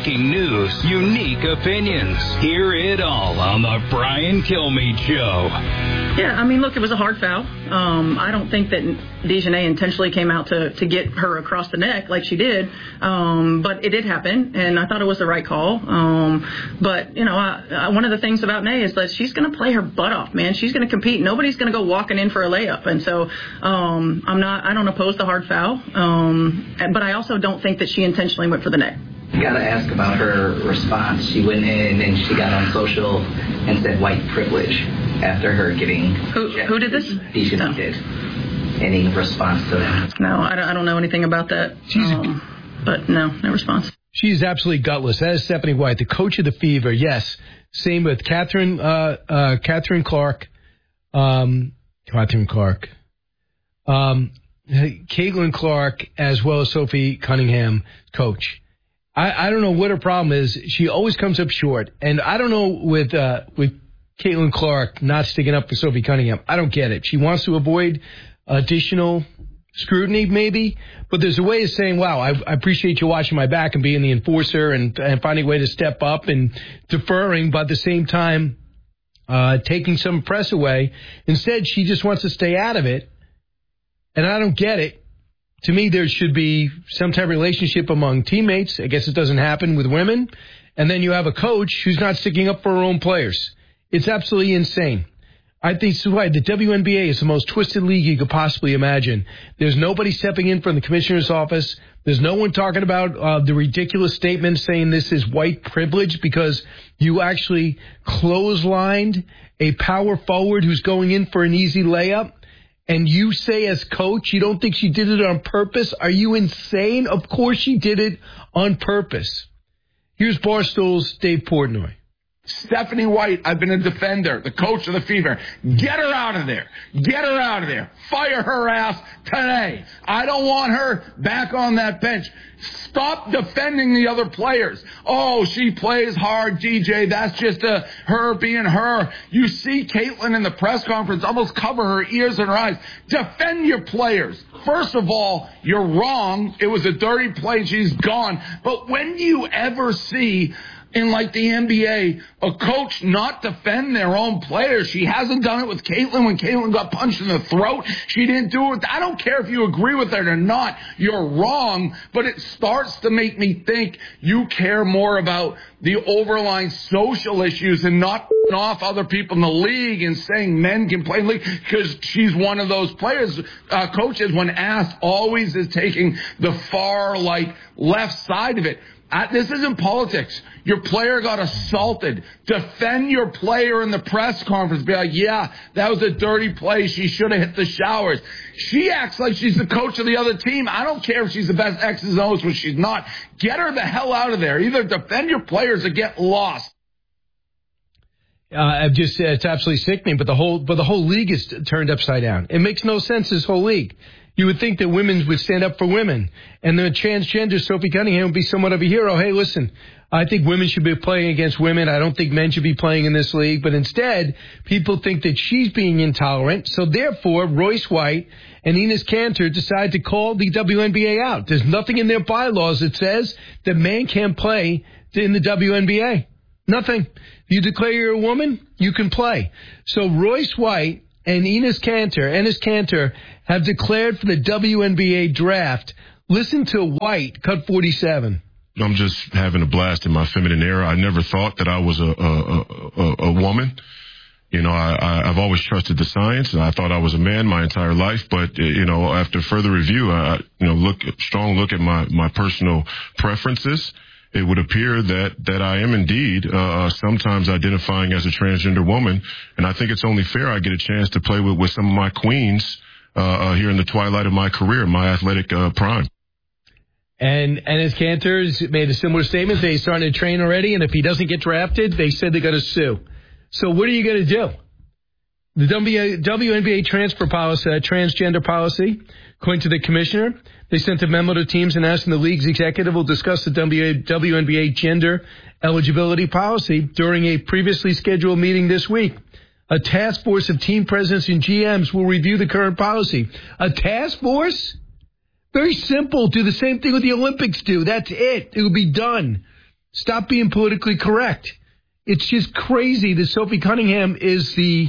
breaking news, unique opinions. Hear it all on the Brian Kilmeade Show. Yeah, I mean, look, it was a hard foul. I don't think that DeJohnette intentionally came out to get her across the neck like she did, but it did happen, and I thought it was the right call. But, you know, one of the things about Nay is that she's going to play her butt off, man. She's going to compete. Nobody's going to go walking in for a layup, and so I don't oppose the hard foul, but I also don't think that she intentionally went for the neck. You got to ask about her response. She went in and she got on social and said white privilege after her getting... Who did this? DeJohnette did. Any response to that? No, I don't know anything about that. But no response. She's absolutely gutless. That is Stephanie White, the coach of the Fever. Yes. Same with Catherine Clark. Caitlin Clark, as well as Sophie Cunningham, coach. I don't know what her problem is. She always comes up short. And I don't know with Caitlin Clark not sticking up for Sophie Cunningham. I don't get it. She wants to avoid additional scrutiny, maybe. But there's a way of saying, wow, I appreciate you watching my back and being the enforcer and finding a way to step up and deferring, but at the same time taking some press away. Instead, she just wants to stay out of it. And I don't get it. To me, there should be some type of relationship among teammates. I guess it doesn't happen with women. And then you have a coach who's not sticking up for her own players. It's absolutely insane. I think this is why the WNBA is the most twisted league you could possibly imagine. There's nobody stepping in from the commissioner's office. There's no one talking about the ridiculous statement saying this is white privilege because you actually clotheslined a power forward who's going in for an easy layup. And you say as coach, you don't think she did it on purpose? Are you insane? Of course she did it on purpose. Here's Barstool's Dave Portnoy. Stephanie White, I've been a defender, the coach of the Fever. Get her out of there. Get her out of there. Fire her ass today. I don't want her back on that bench. Stop defending the other players. Oh, she plays hard, DJ. That's just her being her. You see Caitlin in the press conference almost cover her ears and her eyes. Defend your players. First of all, you're wrong. It was a dirty play. She's gone. But when do you ever see in like the NBA, a coach not defend their own players? She hasn't done it with Caitlin when Caitlin got punched in the throat. She didn't do it. I don't care if you agree with it or not. You're wrong. But it starts to make me think you care more about the overlying social issues and not off other people in the league and saying men can play in the league because she's one of those players. Coaches, when asked, always is taking the far, left side of it. This isn't politics. Your player got assaulted. Defend your player in the press conference. Be like, yeah, that was a dirty play. She should have hit the showers. She acts like she's the coach of the other team. I don't care if she's the best X's and O's, which she's not. Get her the hell out of there. Either defend your players or get lost. It's absolutely sickening, but the whole league is turned upside down. It makes no sense, this whole league. You would think that women would stand up for women. And the transgender Sophie Cunningham would be somewhat of a hero. Hey, listen, I think women should be playing against women. I don't think men should be playing in this league. But instead, people think that she's being intolerant. So therefore, Royce White and Enes Kanter decide to call the WNBA out. There's nothing in their bylaws that says that men can't play in the WNBA. Nothing. You declare you're a woman, you can play. So Royce White and Enes Kanter have declared for the WNBA draft. Listen to White, cut 47. I'm just having a blast in my feminine era. I never thought that I was a woman. You know, I've always trusted the science, and I thought I was a man my entire life. But, after further review, strong look at my personal preferences, it would appear that I am indeed sometimes identifying as a transgender woman. And I think it's only fair I get a chance to play with some of my queens here in the twilight of my career, my athletic prime. And Enes Kanter's made a similar statement. They started to train already, and if he doesn't get drafted, they said they're going to sue. So what are you going to do? The WNBA transgender policy, according to the commissioner, they sent a memo to teams and asked them the league's executive will discuss the WNBA gender eligibility policy during a previously scheduled meeting this week. A task force of team presidents and GMs will review the current policy. A task force? Very simple. Do the same thing what the Olympics do. That's it. It will be done. Stop being politically correct. It's just crazy that Sophie Cunningham is the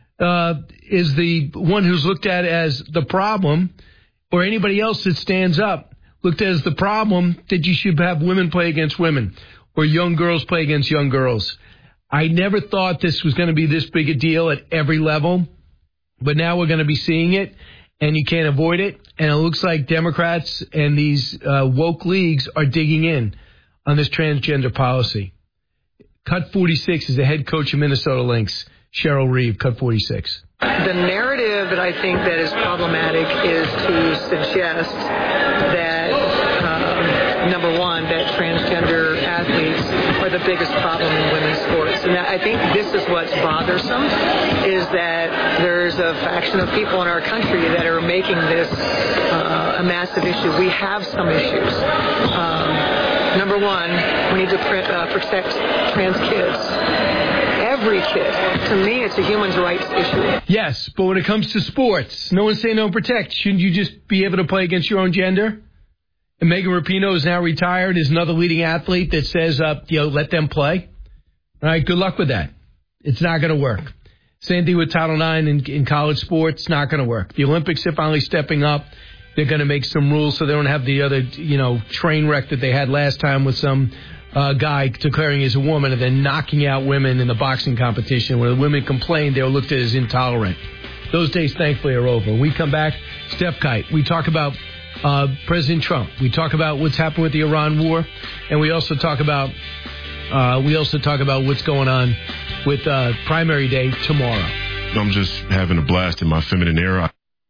one who's looked at as the problem, or anybody else that stands up looked at as the problem that you should have women play against women or young girls play against young girls. I never thought this was going to be this big a deal at every level, but now we're going to be seeing it, and you can't avoid it. And it looks like Democrats and these woke leagues are digging in on this transgender policy. Cut 46 is the head coach of Minnesota Lynx, Cheryl Reeve, Cut 46. The narrative that I think that is problematic is to suggest that, number one, that transgender athletes are the biggest problem in women's sports. And I think this is what's bothersome, is that there's a faction of people in our country that are making this a massive issue. We have some issues. Number one, we need to protect trans kids. Every kid. To me, it's a human rights issue. Yes, but when it comes to sports, no one's saying don't protect. Shouldn't you just be able to play against your own gender? And Megan Rapinoe is now retired, is another leading athlete that says, let them play. All right, good luck with that. It's not going to work. Same thing with Title IX in college sports. Not going to work. The Olympics are finally stepping up. They're going to make some rules so they don't have the other, train wreck that they had last time with some guy declaring he's a woman and then knocking out women in the boxing competition. When the women complained, they were looked at as intolerant. Those days, thankfully, are over. When we come back, Steph Kite. We talk about President Trump. We talk about what's happened with the Iran war, and we also talk about what's going on with primary day tomorrow. I'm just having a blast in my feminine era.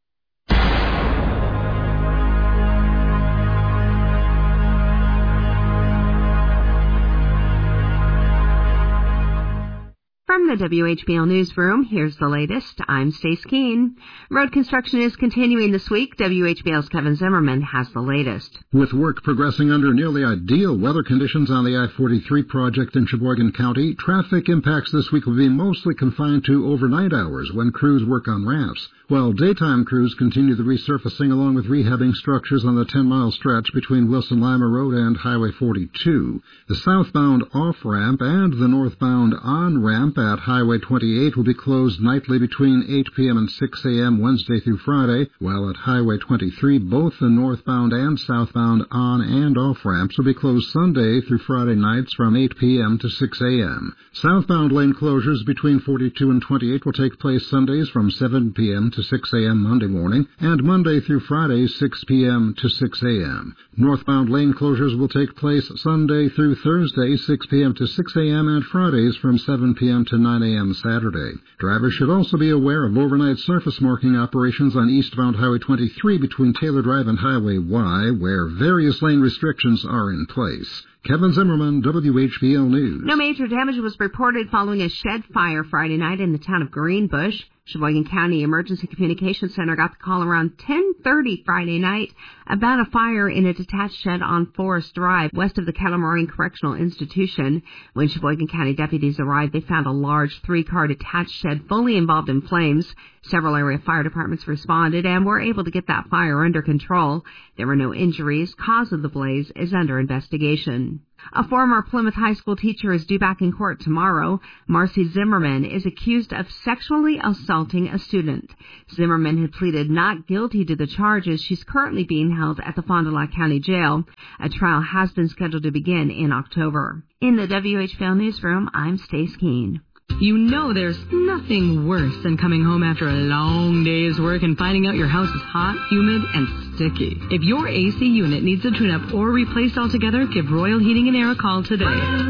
From the WHBL Newsroom, here's the latest. I'm Stace Keene. Road construction is continuing this week. WHBL's Kevin Zimmerman has the latest. With work progressing under nearly ideal weather conditions on the I-43 project in Sheboygan County, traffic impacts this week will be mostly confined to overnight hours when crews work on ramps, while daytime crews continue the resurfacing along with rehabbing structures on the 10-mile stretch between Wilson-Lima Road and Highway 42. The southbound off-ramp and the northbound on-ramp at Highway 28 will be closed nightly between 8 p.m. and 6 a.m. Wednesday through Friday, while at Highway 23, both the northbound and southbound on- and off-ramps will be closed Sunday through Friday nights from 8 p.m. to 6 a.m. Southbound lane closures between 42 and 28 will take place Sundays from 7 p.m. to 6 a.m. Monday morning, and Monday through Friday, 6 p.m. to 6 a.m. Northbound lane closures will take place Sunday through Thursday, 6 p.m. to 6 a.m., and Fridays from 7 p.m. to 9 a.m. Saturday. Drivers should also be aware of overnight surface marking operations on eastbound Highway 23 between Taylor Drive and Highway Y, where various lane restrictions are in place. Kevin Zimmerman, WHBL News. No major damage was reported following a shed fire Friday night in the town of Greenbush. Sheboygan County Emergency Communications Center got the call around 10:30 Friday night about a fire in a detached shed on Forest Drive, west of the Kettle Moraine Correctional Institution. When Sheboygan County deputies arrived, they found a large 3-car detached shed fully involved in flames. Several area fire departments responded and were able to get that fire under control. There were no injuries. Cause of the blaze is under investigation. A former Plymouth High School teacher is due back in court tomorrow. Marcy Zimmerman is accused of sexually assaulting a student. Zimmerman had pleaded not guilty to the charges. She's currently being held at the Fond du Lac County Jail. A trial has been scheduled to begin in October. In the WHBL Newsroom, I'm Stace Keene. You know there's nothing worse than coming home after a long day's work and finding out your house is hot, humid, and sticky. If your AC unit needs a tune-up or replaced altogether, give Royal Heating and Air a call today.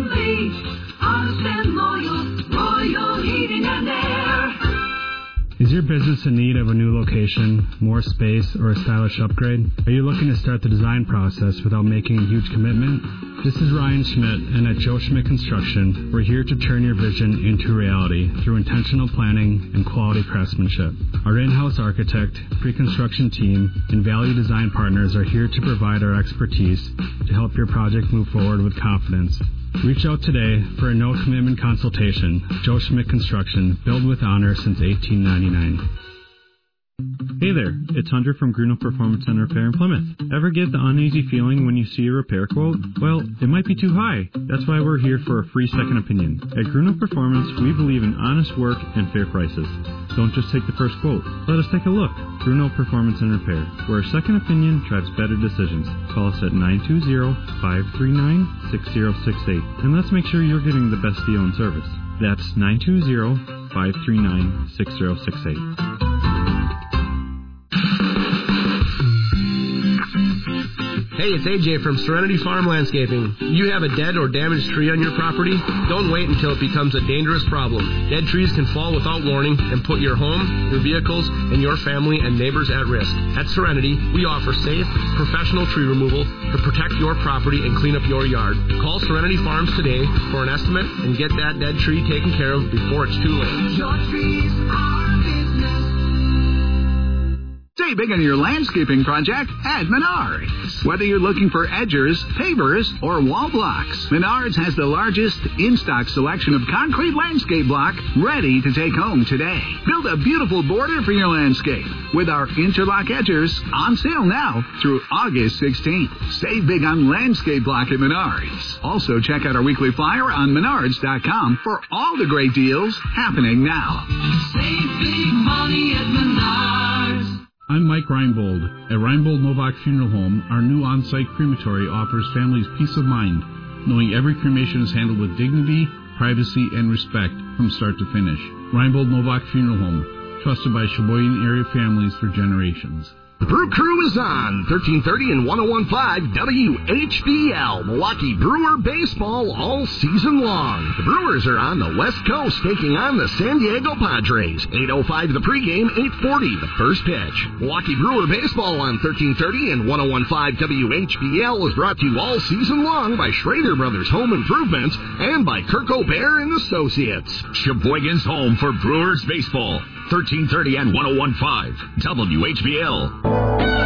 Royal Heating and Air. Is your business in need of a new location, more space, or a stylish upgrade? Are you looking to start the design process without making a huge commitment? This is Ryan Schmidt, and at Joe Schmidt Construction, we're here to turn your vision into reality through intentional planning and quality craftsmanship. Our in-house architect, pre-construction team, and value design partners are here to provide our expertise to help your project move forward with confidence. Reach out today for a no-commitment consultation. Joe Schmidt Construction, built with honor since 1899. Hey there, it's Hunter from Grunow Performance and Repair in Plymouth. Ever get the uneasy feeling when you see a repair quote? Well, it might be too high. That's why we're here for a free second opinion. At Grunow Performance, we believe in honest work and fair prices. Don't just take the first quote. Let us take a look. Grunow Performance and Repair, where a second opinion drives better decisions. Call us at 920-539-6068, and let's make sure you're getting the best deal and service. That's 920-539-6068. Hey, it's AJ from Serenity Farm Landscaping. You have a dead or damaged tree on your property? Don't wait until it becomes a dangerous problem. Dead trees can fall without warning and put your home, your vehicles, and your family and neighbors at risk. At Serenity, we offer safe, professional tree removal to protect your property and clean up your yard. Call Serenity Farms today for an estimate and get that dead tree taken care of before it's too late. Your trees are business. Save big on your landscaping project at Menards. Whether you're looking for edgers, pavers, or wall blocks, Menards has the largest in-stock selection of concrete landscape block ready to take home today. Build a beautiful border for your landscape with our interlock edgers on sale now through August 16th. Save big on landscape block at Menards. Also, check out our weekly flyer on Menards.com for all the great deals happening now. Save big money at Menards. I'm Mike Reinbold. At Reinbold Novak Funeral Home, our new on-site crematory offers families peace of mind, knowing every cremation is handled with dignity, privacy, and respect from start to finish. Reinbold Novak Funeral Home, trusted by Sheboygan area families for generations. The Brew Crew is on 1330 and 1015 WHBL, Milwaukee Brewer baseball all season long. The Brewers are on the West Coast taking on the San Diego Padres. 8:05 the pregame, 8:40 the first pitch. Milwaukee Brewer baseball on 1330 and 1015 WHBL is brought to you all season long by Schrader Brothers Home Improvement and by Kirk O'Bear and Associates. Sheboygan's home for Brewers baseball. 1330 and 1015 WHBL.